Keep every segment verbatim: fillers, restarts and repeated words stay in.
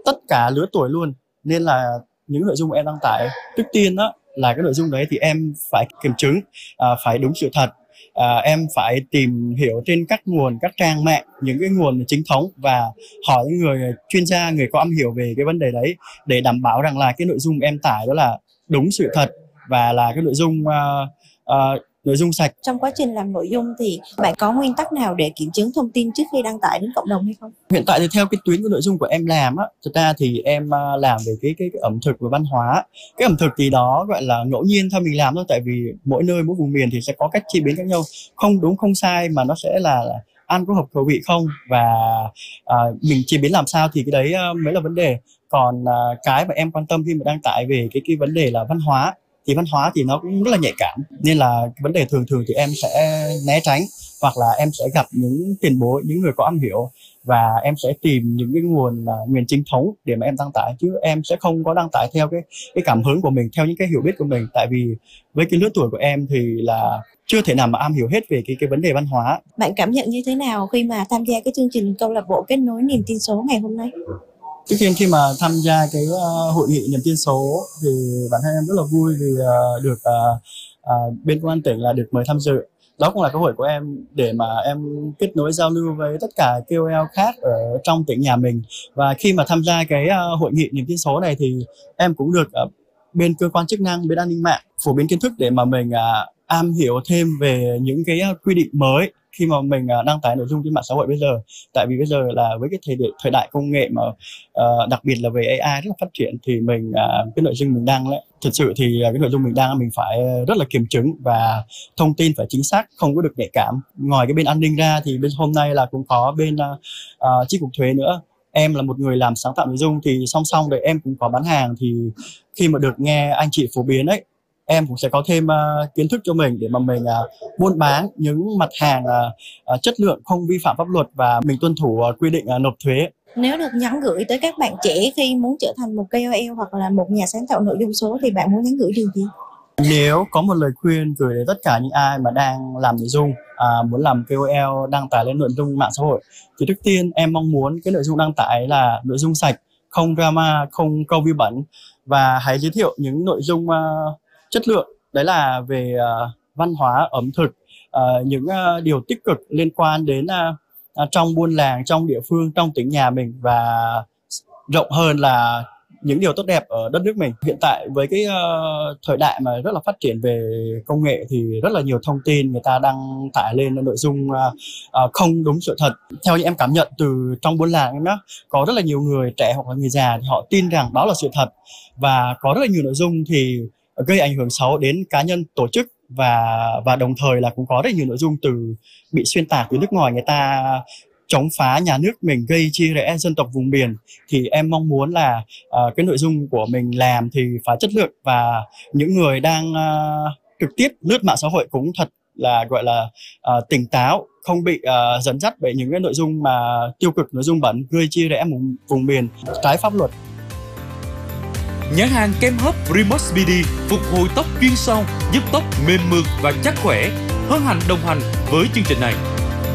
tất cả lứa tuổi luôn. Nên là những nội dung em đăng tải, trước tiên đó là cái nội dung đấy thì em phải kiểm chứng, à, phải đúng sự thật. À, em phải tìm hiểu trên các nguồn, các trang mạng, những cái nguồn chính thống và hỏi những người chuyên gia, người có am hiểu về cái vấn đề đấy để đảm bảo rằng là cái nội dung em tải đó là đúng sự thật và là cái nội dung uh, uh, nội dung sạch. Trong quá trình làm nội dung thì bạn có nguyên tắc nào để kiểm chứng thông tin trước khi đăng tải đến cộng đồng hay không? Hiện tại thì theo cái tuyến của nội dung của em làm á, thực ra thì em làm về cái, cái cái ẩm thực và văn hóa. Cái ẩm thực thì đó gọi là ngẫu nhiên thôi, mình làm thôi, tại vì mỗi nơi mỗi vùng miền thì sẽ có cách chế biến khác nhau, không đúng không sai, mà nó sẽ là, là ăn có hợp khẩu vị không và à, mình chế biến làm sao thì cái đấy mới là vấn đề. Còn à, cái mà em quan tâm khi mà đăng tải về cái cái vấn đề là văn hóa, thì văn hóa thì nó cũng rất là nhạy cảm, nên là vấn đề thường thường thì em sẽ né tránh, hoặc là em sẽ gặp những tiền bối, những người có am hiểu và em sẽ tìm những cái nguồn uh, nguồn chính thống để mà em đăng tải, chứ em sẽ không có đăng tải theo cái cái cảm hứng của mình, theo những cái hiểu biết của mình, tại vì với cái lứa tuổi của em thì là chưa thể nào mà am hiểu hết về cái cái vấn đề văn hóa. Bạn cảm nhận như thế nào khi mà tham gia cái chương trình câu lạc bộ kết nối niềm tin số ngày hôm nay? Trước tiên khi mà tham gia cái uh, hội nghị niềm tin số thì bản thân em rất là vui vì uh, được uh, uh, bên công an tỉnh là được mời tham dự. Đó cũng là cơ hội của em để mà em kết nối giao lưu với tất cả ca o lờ khác ở trong tỉnh nhà mình. Và khi mà tham gia cái uh, hội nghị niềm tin số này thì em cũng được uh, bên cơ quan chức năng, bên an ninh mạng phổ biến kiến thức để mà mình uh, am hiểu thêm về những cái uh, quy định mới khi mà mình uh, đăng tải nội dung trên mạng xã hội bây giờ. Tại vì bây giờ là với cái thời, thời đại công nghệ mà uh, đặc biệt là về a i rất là phát triển, thì mình uh, cái nội dung mình đăng đấy, thực sự thì uh, cái nội dung mình đăng mình phải rất là kiểm chứng và thông tin phải chính xác, không có được nhạy cảm. Ngoài cái bên an ninh ra thì bên hôm nay là cũng có bên uh, uh, chi cục thuế nữa. Em là một người làm sáng tạo nội dung thì song song đấy em cũng có bán hàng, thì khi mà được nghe anh chị phổ biến ấy, em cũng sẽ có thêm uh, kiến thức cho mình để mà mình uh, buôn bán những mặt hàng uh, uh, chất lượng, không vi phạm pháp luật và mình tuân thủ uh, quy định uh, nộp thuế. Nếu được nhắn gửi tới các bạn trẻ khi muốn trở thành một ca o lờ hoặc là một nhà sáng tạo nội dung số thì bạn muốn nhắn gửi điều gì? Nếu có một lời khuyên gửi đến tất cả những ai mà đang làm nội dung, à, muốn làm ca o lờ, đăng tải lên nội dung mạng xã hội, thì trước tiên em mong muốn cái nội dung đăng tải là nội dung sạch, không drama, không câu view bẩn, và hãy giới thiệu những nội dung uh, chất lượng, đấy là về uh, văn hóa, ẩm thực, uh, những uh, điều tích cực liên quan đến uh, uh, trong buôn làng, trong địa phương, trong tỉnh nhà mình, và rộng hơn là những điều tốt đẹp ở đất nước mình. Hiện tại với cái uh, thời đại mà rất là phát triển về công nghệ thì rất là nhiều thông tin người ta đăng tải lên nội dung uh, uh, không đúng sự thật. Theo như em cảm nhận từ trong buôn làng em đó, có rất là nhiều người trẻ hoặc là người già thì họ tin rằng đó là sự thật, và có rất là nhiều nội dung thì gây ảnh hưởng xấu đến cá nhân, tổ chức, và và đồng thời là cũng có rất nhiều nội dung từ bị xuyên tạc từ nước ngoài, người ta chống phá nhà nước mình, gây chia rẽ dân tộc vùng miền. Thì em mong muốn là uh, cái nội dung của mình làm thì phải chất lượng, và những người đang uh, trực tiếp lướt mạng xã hội cũng thật là gọi là uh, tỉnh táo, không bị uh, dẫn dắt bởi những cái nội dung mà tiêu cực, nội dung bẩn, gây chia rẽ vùng, vùng miền, trái pháp luật. Nhãn hàng kem hấp Remote Speedy phục hồi tóc chuyên sâu, giúp tóc mềm mượt và chắc khỏe. Hân hạnh đồng hành với chương trình này.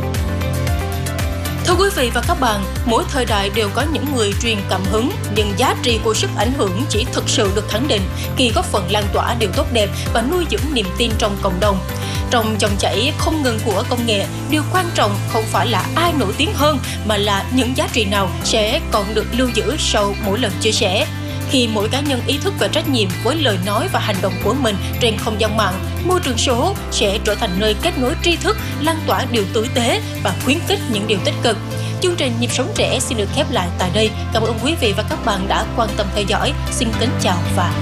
Thưa quý vị và các bạn, mỗi thời đại đều có những người truyền cảm hứng, nhưng giá trị của sức ảnh hưởng chỉ thực sự được khẳng định khi góp phần lan tỏa điều tốt đẹp và nuôi dưỡng niềm tin trong cộng đồng. Trong dòng chảy không ngừng của công nghệ, điều quan trọng không phải là ai nổi tiếng hơn, mà là những giá trị nào sẽ còn được lưu giữ sau mỗi lần chia sẻ. Khi mỗi cá nhân ý thức về trách nhiệm với lời nói và hành động của mình trên không gian mạng, môi trường số sẽ trở thành nơi kết nối tri thức, lan tỏa điều tử tế và khuyến khích những điều tích cực. Chương trình Nhịp sống trẻ xin được khép lại tại đây. Cảm ơn quý vị và các bạn đã quan tâm theo dõi. Xin kính chào và